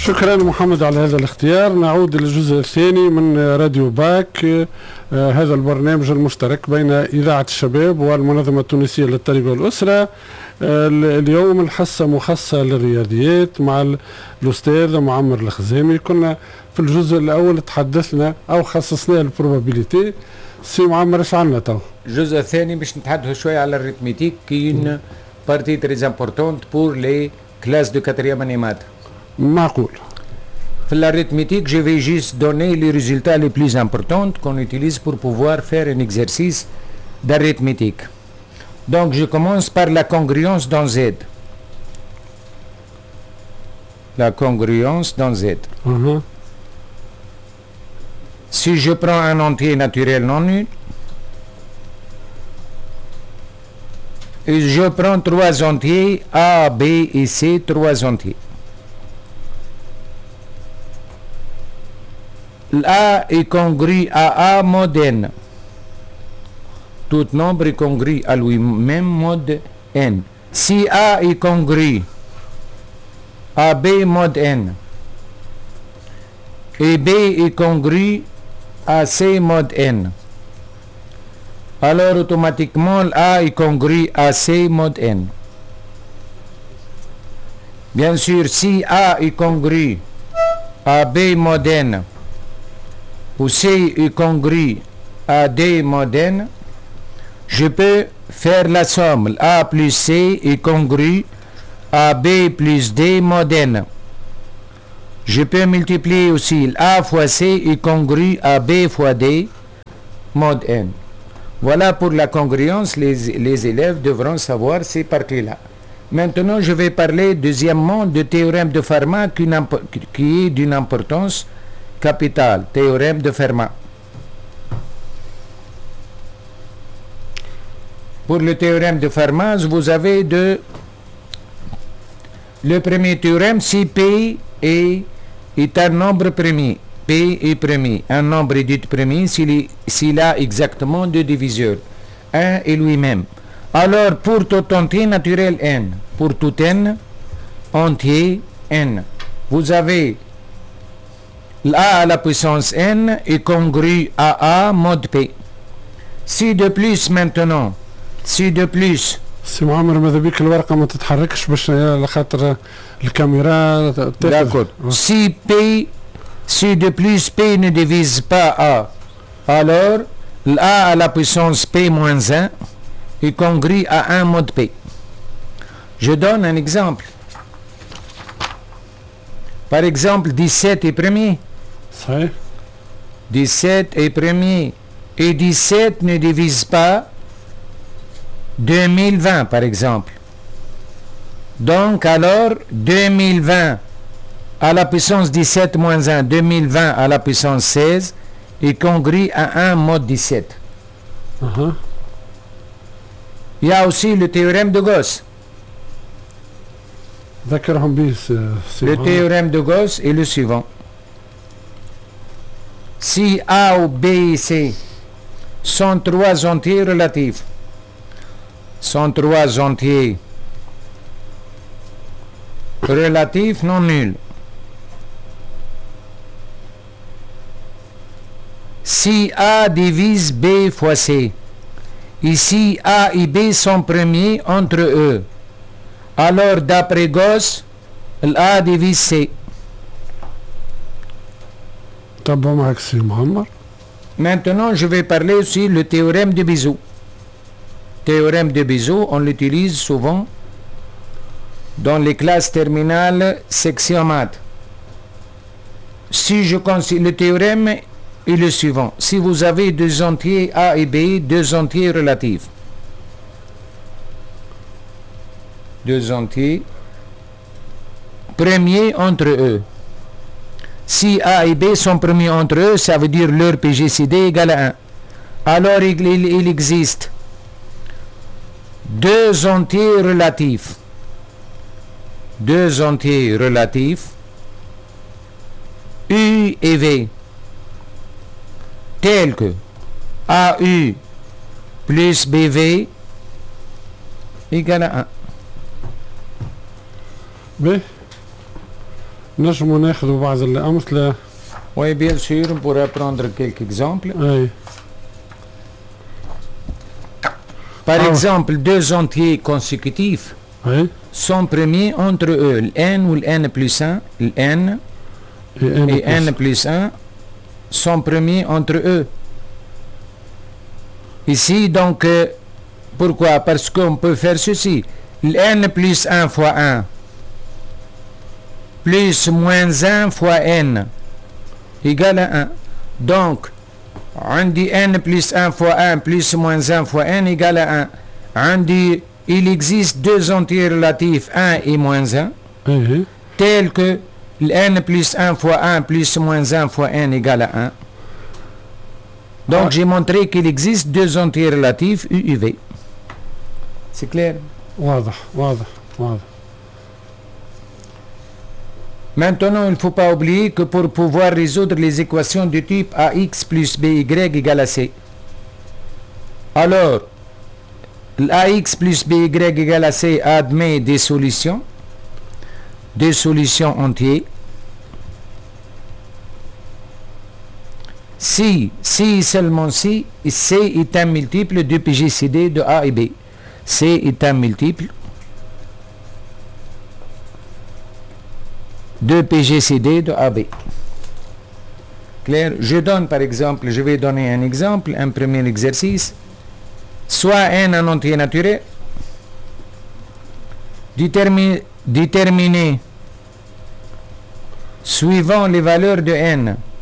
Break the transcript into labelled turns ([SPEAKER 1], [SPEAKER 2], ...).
[SPEAKER 1] شكرا محمد على هذا الاختيار. نعود للجزء الثاني من راديو باك، هذا البرنامج المشترك بين إذاعة الشباب والمنظمة التونسية للتربية والأسرة. اليوم الحصة مخصصة للرياضيات مع الأستاذ معمر الخزامي. كنا في الجزء الأول تحدثنا أو خصصنا البروبابيليتي. سي معمر ايش عندنا تو؟
[SPEAKER 2] الجزء الثاني باش نتحدثوا شوية على الريتميتيك كي اون بارتي تريز امبورتونت بور لي كلاس دو كاتريام انيمات.
[SPEAKER 1] معقول.
[SPEAKER 2] في l'arithmétique, je vais juste donner les résultats les plus importants qu'on utilise pour pouvoir faire un exercice d'arithmétique. Donc je commence par la congruence dans Z. La congruence dans Z. Si je prends un entier naturel non nul, et je prends trois entiers A, B et C, trois entiers. A est congru à A mod n. Tout nombre est congru à lui-même mod n. Si A est congru à B mod n et B est congru à C mod n, alors automatiquement A est congru à C mod n. Bien sûr, si A est congru à B mod n ou C est congru à D mod n, je peux faire la somme. A plus C est congru à B plus D mod n. Je peux multiplier aussi A fois C est congru à B fois D mod n. Voilà pour la congruence, les élèves devront savoir ces parties-là. Maintenant, je vais parler deuxièmement du théorème de Fermat qui est d'une importance capitale, théorème de Fermat. Pour le théorème de Fermat, vous avez le premier théorème, si P est un nombre premier, P est premier, un nombre est dit premier s'il a exactement deux diviseurs, 1 et lui-même. Alors pour tout entier naturel n, pour tout n entier n, vous avez A à la puissance n est congru à A mod P. Si de plus maintenant, si de plus.
[SPEAKER 1] سي معمر ماذا بيك الورقة ما تتحركش باش لخاطر الكاميرا.
[SPEAKER 2] D'accord. Si de plus P ne divise pas A, alors A à la puissance P moins 1 est congru à 1 mod P. Je donne un exemple. Par exemple, 17 est premier.
[SPEAKER 1] Oui.
[SPEAKER 2] 17 est premier. Et 17 ne divise pas 2020, par exemple. Donc, alors, 2020 à la puissance 17 moins 1, 2020 à la puissance 16 est congru à 1 mod 17. Il y a aussi le théorème de Gauss. Le théorème de Gauss est le suivant. Si A ou B et C sont trois entiers relatifs, sont trois entiers relatifs non nuls, si A divise B fois C, ici A et B sont premiers entre eux, alors d'après Gauss, A divise C. Maintenant, je vais parler aussi le théorème de Bézout. Théorème de Bézout, on l'utilise souvent dans les classes terminales section maths. Si je considère le théorème est le suivant. Si vous avez deux entiers A et B, deux entiers relatifs, deux entiers premiers entre eux. Si A et B sont premiers entre eux, ça veut dire leur PGCD égale à 1. Alors il existe deux entiers relatifs. Deux entiers relatifs U et V tels que AU plus BV égale à 1.
[SPEAKER 1] Mais نجموا ناخذوا بعض الأمثلة.
[SPEAKER 2] Oui, bien sûr, on pourrait prendre quelques exemples.
[SPEAKER 1] أي.
[SPEAKER 2] Par exemple, deux entiers consécutifs
[SPEAKER 1] أي.
[SPEAKER 2] sont premiers entre eux. Le n ou le n plus 1, le n et n plus 1 sont premiers entre eux. Ici, donc, pourquoi? Parce qu'on peut faire ceci. Le n plus 1 fois 1 plus moins 1 fois n égale à 1. Donc, on dit n plus 1 fois 1 plus moins 1 fois n égale à 1. On dit il existe deux entiers relatifs 1 et moins 1 tels que le n plus 1 fois 1 plus moins 1 fois n égale à 1. Donc j'ai montré qu'il existe deux entiers relatifs U et V. C'est clair?
[SPEAKER 1] واضح واضح واضح.
[SPEAKER 2] Maintenant, il ne faut pas oublier que pour pouvoir résoudre les équations du type AX plus BY égale à C, alors l'AX plus BY égale à C admet des solutions entières. Si seulement si C est un multiple de PGCD de A et B. C est un multiple de PGCD de AB. Clair? Je donne par exemple, je vais donner un exemple, un premier exercice. Soit n un entier naturel, déterminé suivant les valeurs de n